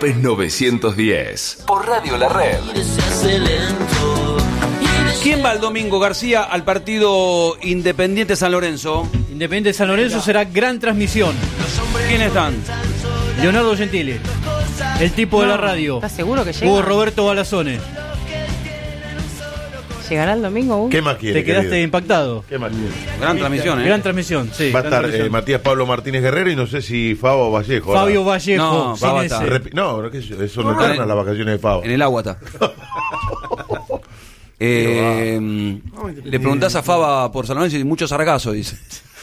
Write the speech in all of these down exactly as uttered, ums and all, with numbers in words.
López novecientos diez. Por Radio La Red. ¿Quién va el domingo, García, al partido Independiente San Lorenzo? Independiente San Lorenzo será gran transmisión. ¿Quiénes están? Leonardo Gentile, el tipo de la radio. ¿Estás seguro que llega? Hugo Roberto Balazone. ¿Llegará el domingo, Hugo? ¿Qué más quiere, Te quedaste querido? impactado. ¿Qué más quiere? Gran transmisión, ¿eh? Gran transmisión, sí. Va a gran estar transmisión. eh, Matías Pablo Martínez Guerrero y no sé si Fabo Vallejo. Fabio ¿verdad? Vallejo. No, sin Fabo ese. está. Repi- No, no, que eso eso no No, están en- a las vacaciones de Fabo. En el agua está. eh, le preguntás a Faba por San Lorenzo y mucho sargazo, dice.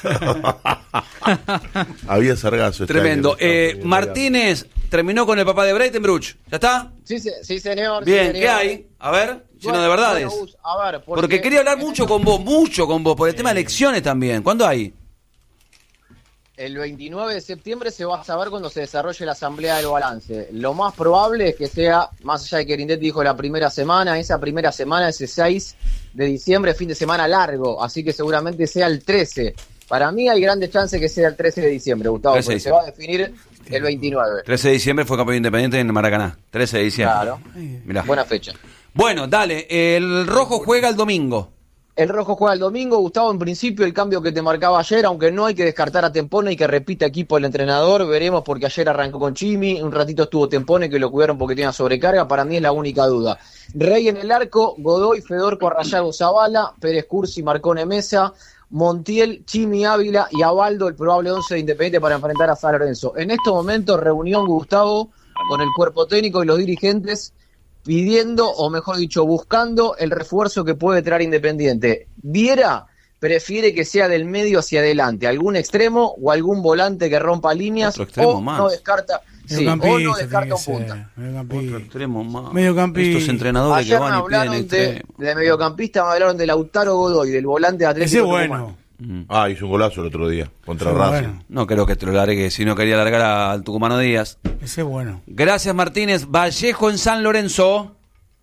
Había sargazo. este Tremendo. año. Eh, Martínez terminó con el papá de Breitenbruch. ¿Ya está? Sí, se- sí, señor. Bien, sí, señor. ¿qué hay? A ver, lleno Bueno, de verdades. bueno, Gus, a ver, porque, Porque quería hablar mucho con vos, mucho con vos, por el tema de elecciones también. ¿Cuándo hay? El veintinueve de septiembre se va a saber cuando se desarrolle la asamblea del balance. Lo más probable es que sea, más allá de que Grindetti dijo la primera semana, esa primera semana, ese seis de diciembre, fin de semana largo, así que seguramente sea el trece. Para mí hay grandes chances que sea el trece de diciembre, Gustavo, trece de porque se va a definir el veintinueve. trece de diciembre fue campeón independiente en Maracaná. trece de diciembre. Claro, Mirá. buena fecha. Bueno, dale, el rojo juega el domingo. El rojo juega el domingo, Gustavo, en principio el cambio que te marcaba ayer, aunque no hay que descartar a Tempone y que repita equipo el entrenador, veremos porque ayer arrancó con Chimi, un ratito estuvo Tempone que lo cuidaron porque tenía sobrecarga, para mí es la única duda. Rey en el arco, Godoy, Fedorco, Arrayago, Zavala, Pérez Cursi, Marcone Mesa, Montiel, Chimi Ávila y Abaldo, el probable once de Independiente para enfrentar a San Lorenzo. En estos momentos, reunión, Gustavo, con el cuerpo técnico y los dirigentes, pidiendo, o mejor dicho, buscando el refuerzo que puede traer Independiente. Viera prefiere que sea del medio hacia adelante, algún extremo o algún volante que rompa líneas, Otro extremo o más. no descarta, sí, o no Mediocampista descarta tiene un que ser, punta. mediocampista. Otro extremo más. Mediocampista. Estos entrenadores que Ayer me van y piden hablaron de, extremo. de mediocampista, me hablaron de Lautaro Godoy, del volante de Ese Atlético es Tucumán. bueno. Mm. Ah, hizo un golazo el otro día contra Ese es Racing. bueno. No creo que te lo largue, si no quería largar al Tucumano Díaz. Ese es bueno. Gracias, Martínez. Vallejo en San Lorenzo.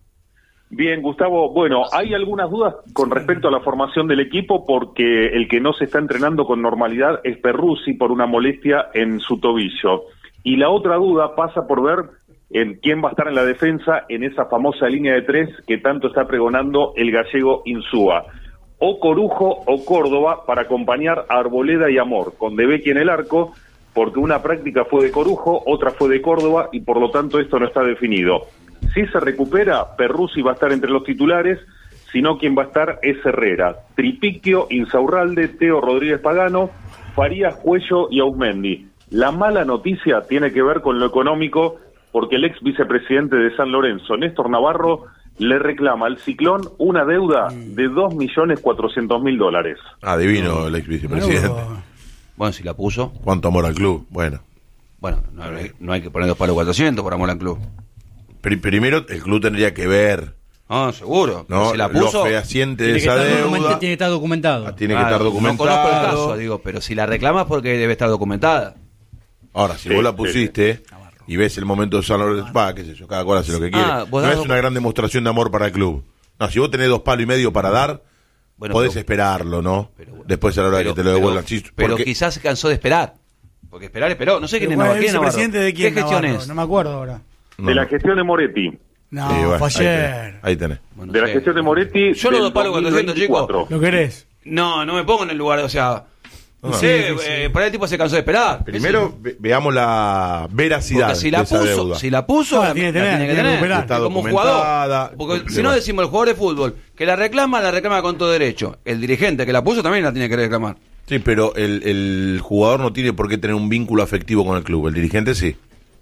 Bien, Gustavo. Bueno, hay algunas dudas con respecto a la formación del equipo porque el que no se está entrenando con normalidad es Perruzzi por una molestia en su tobillo. Y la otra duda pasa por ver en quién va a estar en la defensa en esa famosa línea de tres que tanto está pregonando el gallego Insúa. O Corujo o Córdoba para acompañar a Arboleda y Amor, con De Becchi en el arco, porque una práctica fue de Corujo, otra fue de Córdoba y por lo tanto esto no está definido. Si se recupera, Perruzzi va a estar entre los titulares, sino quien va a estar es Herrera, Tripiquio, Insaurralde, Teo Rodríguez Pagano, Farías, Cuello y Ausmendi. La mala noticia tiene que ver con lo económico, porque el ex vicepresidente de San Lorenzo, Néstor Navarro, le reclama al Ciclón una deuda de dos millones cuatrocientos mil dólares. Ah, divino el ex vicepresidente. Bueno, Bueno, si la puso. Cuánto amor al club. Bueno. Bueno, no, hay- no hay que poner dos palos cuatrocientos por amor al club. Pri- primero, el club tendría que ver, No, seguro. ¿no? Si la Lo puso. fehaciente de Tiene que, esa estar documenta- deuda. tiene que estar documentado. Ah, Tiene que Claro, estar no documentado. conozco el caso, digo, pero si la reclamas porque debe estar documentada. Ahora, si Sí, vos la sí, pusiste y ves el momento de San Lorenzo, va, qué sé yo, cada cual hace lo que quiere. Ah, vos no das es docu- una gran demostración de amor para el club. No, si vos tenés dos palos y medio para dar, Bueno, podés pero- esperarlo, ¿no? pero bueno. Después a la hora de Pero- que te lo devuelvan. Pero, Sí, pero porque- quizás se cansó de esperar. Porque esperar esperó. No sé quién es ¿Cuál Navarro. es el ¿Quién es Navarro? vicepresidente de quién? ¿Qué gestión Navarro? es? No me acuerdo ahora. no, De la no. gestión de Moretti. No, Sí, bueno, fue ahí tenés, ayer. ahí tenés. Bueno, De no la sé. gestión de Moretti. Yo lo del doy palo cuatrocientos, chicos. dos mil veinticuatro. ¿Lo querés? No, no me pongo en el lugar, o sea. No No. sé, Sí, sí, sí. eh, por ahí el tipo se cansó de esperar. Primero, ve- veamos la veracidad Porque si de la esa puso, deuda. si la puso, No, la, la tiene que la tener, tiene que tiene que tener. recuperar. Está Como documentada. jugador. Porque Le si no va. decimos el jugador de fútbol que la reclama, la reclama con todo derecho. El dirigente que la puso también la tiene que reclamar. Sí, pero el, el jugador no tiene por qué tener un vínculo afectivo con el club. El dirigente sí.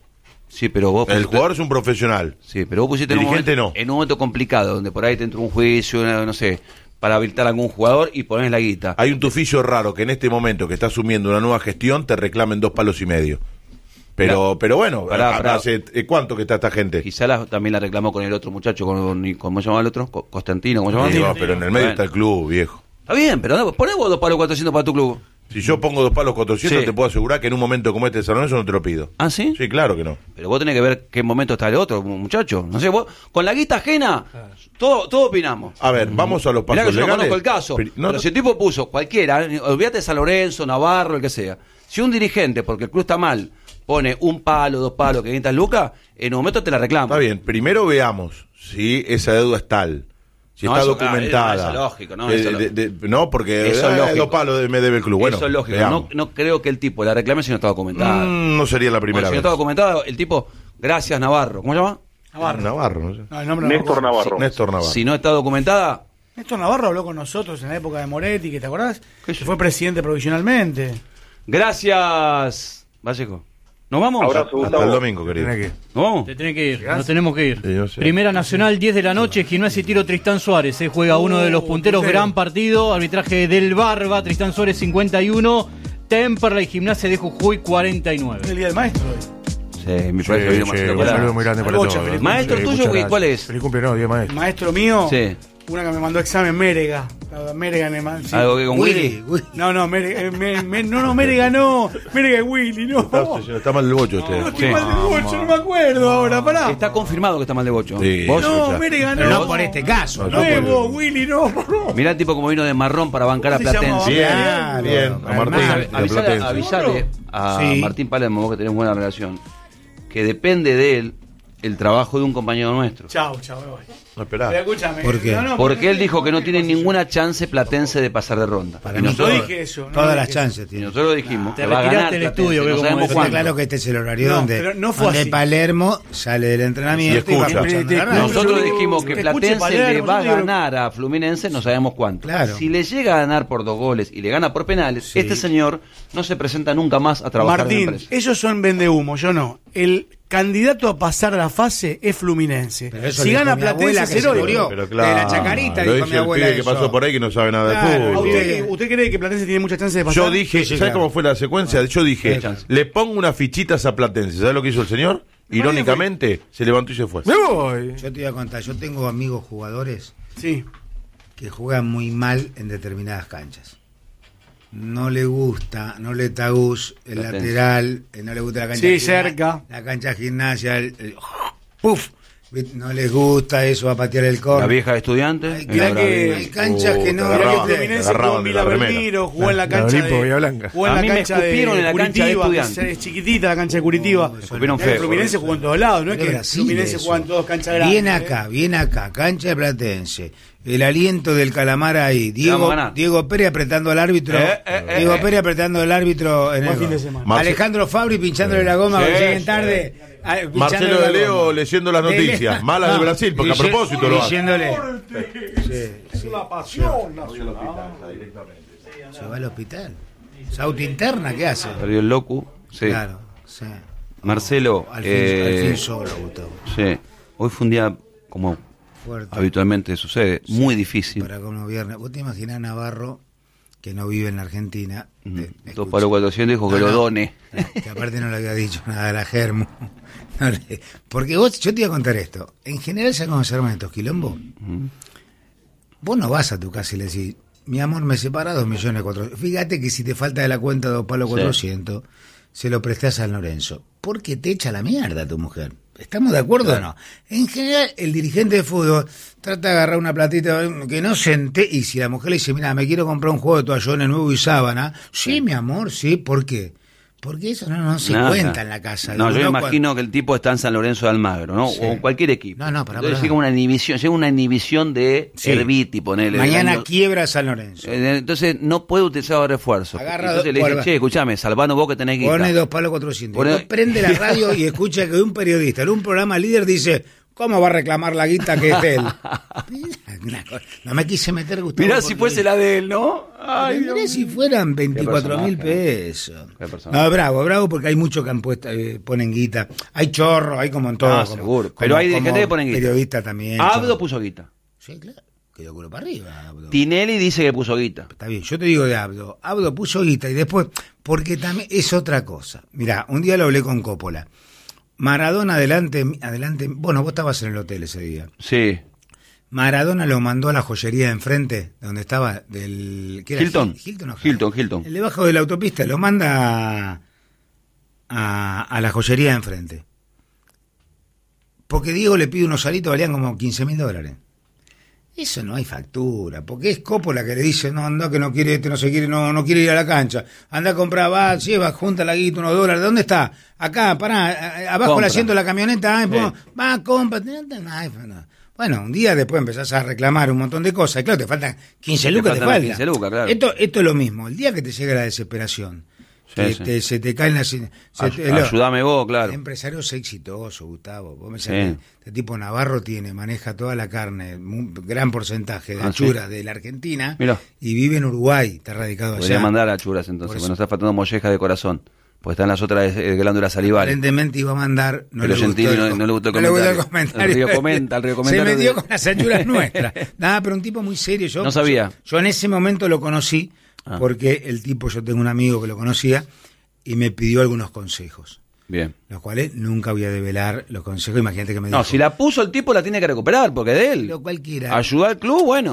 Sí, pero vos El pusiste- jugador es un profesional. Sí, pero vos pusiste en un, Dirigente momento, no. en un momento complicado, donde por ahí te entró un juicio, una- no sé, para habilitar a algún jugador y ponés la guita. Hay un tufillo raro que en este momento que está asumiendo una nueva gestión te reclamen dos palos y medio. Pero, Mirá. pero bueno, Pará, pará. ¿hace eh, cuánto que está esta gente? Quizá la- también la reclamó con el otro muchacho, con, ¿cómo se llamaba el otro? Co- Constantino, ¿cómo se llamaba? Sí, va, pero en el medio Bueno. está el club, viejo. Está bien, pero no, poné vos dos palos cuatrocientos para tu club. Si yo pongo dos palos cuatrocientos, Sí. te puedo asegurar que en un momento como este de San Lorenzo no te lo pido. ¿Ah, sí? Sí, claro que no. Pero vos tenés que ver qué momento está el otro, muchacho. No sé, vos, con la guita ajena, todo, todo opinamos. A ver, vamos a los Mirá pasos que yo no legales. conozco el caso. Pri- no, pero si el tipo puso cualquiera, eh, olvídate de San Lorenzo, Navarro, el que sea. Si un dirigente, porque el club está mal, pone un palo, dos palos, quinientas lucas, en un momento te la reclamo. Está bien, primero veamos si esa deuda es tal. Si No, está eso, documentada. ah, eso es lógico, ¿no? De- Eso es de- de- no, porque Eso es eh, lógico. dos palos de- me debe el club. Bueno, Eso es lógico. veamos. No, no creo que el tipo la reclame si no está documentada. Mm, no sería la Bueno, primera si no vez. está documentada, el tipo, gracias Navarro. ¿Cómo se llama? Navarro. Navarro, no sé. No, el nombre no me Néstor acuerdo. Navarro. Néstor Navarro. Si no está documentada, Néstor Navarro habló con nosotros en la época de Moretti, que te acordás, ¿Qué que sé? fue presidente provisionalmente. gracias, Vallejo. ¿Nos vamos? Abrazo, Hasta Gustavo. el domingo, querido. Tenés que- ¿Nos vamos? Te tenés que ir, nos tenemos que ir. Sí, yo sé. Primera Nacional, diez de la noche, Gimnasia y Tiro Tristán Suárez. eh, juega uno de los punteros, puntero. gran partido. Arbitraje del Barba, Tristán Suárez cincuenta y uno. Temperley, Gimnasia de Jujuy cuarenta y nueve. El día del maestro. Sí, mi Sí, pareja vino sí, más un loco. saludo muy grande para Bocha, todos. feliz Maestro Sí, tuyo, muchas güey, gracias. ¿cuál es? Feliz cumpleaños, día maestro. Maestro mío, Sí. una que me mandó examen, Mérega. La Mérega me mandó- sí. ¿Algo que con Willy? No, no, Mérega, eh, me- me- no, no, Mérega no. Mérega y Willy, no. Está, obsesionado, está mal el bocho usted. No, estoy Sí. mal de bocho, no me acuerdo ahora, pará. Está confirmado que está mal de bocho. Sí. ¿Vos? No, escuchá. Mérega no. Pero no por este caso. No, ¿no? yo- Nuevo, Willy, no, por favor. Mirá el tipo como vino de marrón para bancar a ¿Cómo se llama? Platense. Bien, Claro. bien. A Martín, Además, de Avisale, Platense. avisale a Sí. Martín Palermo, vos que tenés buena relación, que depende de él el trabajo de un compañero nuestro. Chao, chao, me voy. No, esperá. Pero escúchame. ¿Por qué? No, no, Porque él dijo que no tiene ninguna chance Platense de pasar de ronda. Para Y mí nosotros, No dije eso. no Todas dije las eso. chances y tiene. nosotros dijimos Te que va a retiraste ganar del Platense, estudio, no ve cómo sabemos es. Está cuándo. claro que este es el horario No, donde, pero no fue donde así. Palermo sale del entrenamiento Y y va escucha. escuchando la radio. Nosotros Yo- dijimos que que escuche Platense Palermo, le va a yo digo- ganar a Fluminense, no sabemos cuánto. Claro. Si le llega a ganar por dos goles y le gana por penales, Sí. este señor no se presenta nunca más a trabajar en la Martín, empresa. ellos son vendehumo, yo no. El candidato a pasar la fase es Fluminense. Pero eso Si le gana dijo mi abuela Platense, que es se heroico. murió. Pero De claro, la chacarita, lo dijo dice mi el abuela pibe que eso. pasó por ahí que no sabe nada Claro, de ¿a fútbol. usted, ¿Usted cree que Platense tiene muchas chances de pasar? Yo dije, Sí, sí, ¿sabes claro. cómo fue la secuencia? Yo dije, Hay chance. le pongo unas fichitas a Platense. ¿Sabes lo que hizo el señor? Irónicamente, se levantó y se fue. Me voy. Yo te voy a contar, yo tengo amigos jugadores Sí. que juegan muy mal en determinadas canchas. No le gusta, no le tagus el Platense. lateral, eh, no le gusta la cancha Sí, gimna- cerca. la cancha gimnasia, el, el- ¡puf! No les gusta eso, va a patear el La córner. vieja de estudiante. Hay, y mirá ahora que- vive- hay canchas Oh, que te no. Mirá que agarraban, Fluminense te agarraban jugó en de Vila la remera. Belmiro, jugó en la La cancha Olimpo, de... Bahía Blanca. Jugó en A la mí me cancha escupieron de en la cancha de Curitiba, que Estudiantes. es chiquitita la cancha de Curitiba. No, Escupieron Mirá que feo. Fluminense jugó en todos lados, no es De que Brasil Fluminense eso. juega en todas canchas grandes. Viene ¿eh? acá, viene acá, cancha de Platense. El aliento del calamar ahí. vamos Diego, a ganar. Diego Pérez apretando al árbitro. Eh, eh, eh, Diego eh. Pérez apretando al árbitro en Buen el fin de gol. semana. Marce- Alejandro Fabri pinchándole la goma Sí, cuando lleguen sí. tarde. ah, pinchándole Marcelo la de Leo goma. leyendo las De Leo- noticias. Malas de Brasil, porque a dice- propósito lo hace. Diciéndole. Sí, sí. La pasión. Se va al hospital. Sauti interna, ¿qué hace? Perdió el Locu. Sí. Claro, sí. Marcelo. Al fin, eh, al fin solo, Gustavo. Sí. Hoy fue un día, como Fuerte. habitualmente sucede, muy difícil. Para como viernes. ¿Vos te imaginás Navarro, que no vive en la Argentina? Ujú. de- Dos escucha- palos cuatrocientos dijo que No, lo no, done. no, que aparte no le había dicho nada a la Germo. No le- porque vos, yo te iba a contar esto. En general, ¿sabes cómo se arman estos quilombos? Vos no vas a tu casa y le decís, mi amor, me separa dos millones cuatrocientos. Fíjate que si te falta de la cuenta dos palos Sí. cuatrocientos, se lo prestás a San Lorenzo. Porque te echa la mierda tu mujer. ¿Estamos de acuerdo o no? En general, el dirigente de fútbol trata de agarrar una platita que no se ente... Y si la mujer le dice, mira, me quiero comprar un juego de toallones nuevo y sábana. Sí, mi amor, sí. ¿Por qué? Porque eso no, no se Nada. cuenta en la casa. No, Digo, yo no imagino que el tipo está en San Lorenzo de Almagro, ¿no? Sí. O en cualquier equipo. No, no, pará, Entonces pará. llega una inhibición, llega una inhibición de Sí. Herbiti, ponele. Mañana del año- quiebra San Lorenzo. Eh, Entonces no puede utilizar los refuerzos. Agarra Entonces dos- le dice, vuelva. che, escuchame, salvano vos que tenés guita. Pone dos palos cuatrocientos. Pone- Después prende la radio y escucha que un periodista en un programa líder dice, ¿cómo va a reclamar la guita que es de él? Una cosa- no me quise meter, Gustavo. Mirá si porque- fuese la de él, ¿no? Ay, Mirá Dios si mío. fueran veinticuatro mil personaje, pesos. Qué personaje. No, bravo, bravo, porque hay muchos que han puesto, eh, ponen guita. Hay chorro, hay como en todo. Ah, como- seguro. como- Pero hay como gente que ponen guita. periodista también. Abdo chorro. puso guita. Sí, claro. Quedó culo para arriba, Abdo. Tinelli dice que puso guita. Está bien, yo te digo de Abdo. Abdo puso guita y después, porque también es otra cosa. Mirá, un día lo hablé con Coppola. Maradona adelante, adelante, bueno, vos estabas en el hotel ese día. Sí. Maradona lo mandó a la joyería de enfrente, donde estaba del... ¿qué era? Hilton. Hil- Hilton, o Hilton, Hilton. El debajo de la autopista, lo manda a, a, a la joyería de enfrente. Porque Diego le pide unos aritos, valían como quince mil dólares. Eso no hay factura, porque es Coppola que le dice, no, anda que no quiere, este no se quiere, no, no quiere ir a la cancha, anda a comprar, va, lleva, junta la guita, unos dólares, ¿dónde está? Acá, pará, abajo Compra. el asiento de la camioneta, ay, Sí. pon, va, compra, ay, no. Bueno, un día después empezás a reclamar un montón de cosas, y claro, te faltan quince lucas, te faltan las falta. quince lucas, claro. Esto, esto es lo mismo, el día que te llega la desesperación, Sí, que sí. te- se te caen las... se Ay- te- lo- ayúdame vos, claro. El empresario es exitoso, Gustavo. Vos me Sí. sabés, este tipo Navarro tiene, maneja toda la carne, un gran porcentaje de Ah, achuras sí. de la Argentina, Mirá. y vive en Uruguay, está radicado allá. Podría mandar a churas Por entonces, eso. porque nos está faltando mollejas de corazón. Pues están las otras eh, glándulas salivales. Aparentemente iba a mandar, no Pero le Gentili gustó el no- com- no le gustó el no le gustó comentario. comentario. El río comenta, el río Se comentario metió de- con las achuras nuestras. Nada, pero un tipo muy serio. Yo, No sabía. Yo, yo en ese momento lo conocí, Ah. porque el tipo, yo tengo un amigo que lo conocía, y me pidió algunos consejos. Bien. Los cuales nunca voy a develar los consejos. Imagínate que me No, dijo. si la puso el tipo la tiene que recuperar, porque es de él. Pero cualquiera. Ayudar al club, bueno.